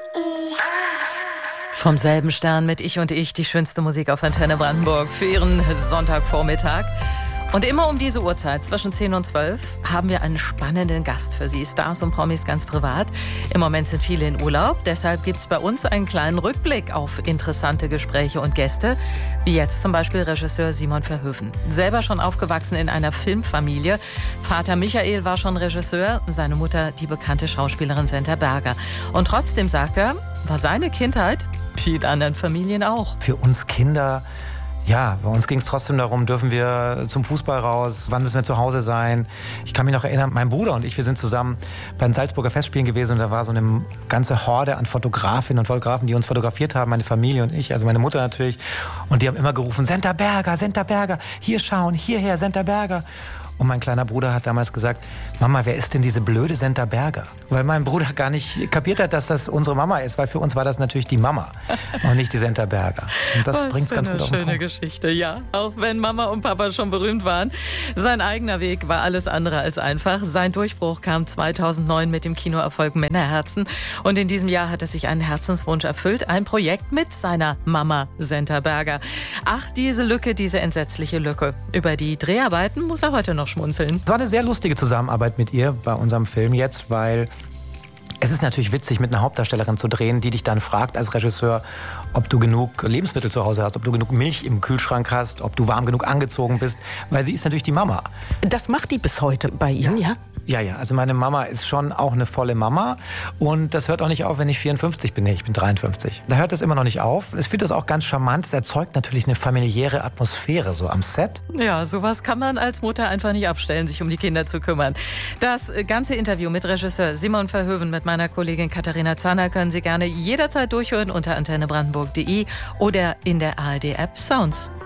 Vom selben Stern mit Ich und Ich, die schönste Musik auf Antenne Brandenburg für Ihren Sonntagvormittag. Und immer um diese Uhrzeit, zwischen 10 und 12, haben wir einen spannenden Gast für Sie. Stars und Promis ganz privat. Im Moment sind viele in Urlaub. Deshalb gibt es bei uns einen kleinen Rückblick auf interessante Gespräche und Gäste. Wie jetzt zum Beispiel Regisseur Simon Verhoeven. Selber schon aufgewachsen in einer Filmfamilie. Vater Michael war schon Regisseur, seine Mutter die bekannte Schauspielerin Senta Berger. Und trotzdem, sagt er, war seine Kindheit wie in anderen Familien auch. Für uns Kinder, ja, bei uns ging es trotzdem darum, dürfen wir zum Fußball raus, wann müssen wir zu Hause sein. Ich kann mich noch erinnern, mein Bruder und ich, wir sind zusammen bei den Salzburger Festspielen gewesen und da war so eine ganze Horde an Fotografinnen und Fotografen, die uns fotografiert haben, meine Familie und ich, also meine Mutter natürlich. Und die haben immer gerufen, Senta Berger, hier schauen, hierher, Senta Berger. Und mein kleiner Bruder hat damals gesagt, Mama, wer ist denn diese blöde Senta Berger? Weil mein Bruder gar nicht kapiert hat, dass das unsere Mama ist, weil für uns war das natürlich die Mama und nicht die Senta Berger. Und das bringt es ganz gut auf den Punkt. Schöne Geschichte, ja. Auch wenn Mama und Papa schon berühmt waren. Sein eigener Weg war alles andere als einfach. Sein Durchbruch kam 2009 mit dem Kinoerfolg Männerherzen. Und in diesem Jahr hat er sich einen Herzenswunsch erfüllt. Ein Projekt mit seiner Mama Senta Berger. Ach, diese Lücke, diese entsetzliche Lücke. Über die Dreharbeiten muss er heute noch schmunzeln. Es war eine sehr lustige Zusammenarbeit mit ihr bei unserem Film jetzt, weil es ist natürlich witzig, mit einer Hauptdarstellerin zu drehen, die dich dann fragt als Regisseur, ob du genug Lebensmittel zu Hause hast, ob du genug Milch im Kühlschrank hast, ob du warm genug angezogen bist, weil sie ist natürlich die Mama. Das macht die bis heute bei Ihnen, ja? Ja, also meine Mama ist schon auch eine volle Mama und das hört auch nicht auf, wenn ich 54 bin. Nee, ich bin 53. Da hört das immer noch nicht auf. Ich finde das auch ganz charmant. Es erzeugt natürlich eine familiäre Atmosphäre so am Set. Ja, sowas kann man als Mutter einfach nicht abstellen, sich um die Kinder zu kümmern. Das ganze Interview mit Regisseur Simon Verhoeven mit meiner Kollegin Katharina Zahner können Sie gerne jederzeit durchhören unter antennebrandenburg.de oder in der ARD-App Sounds.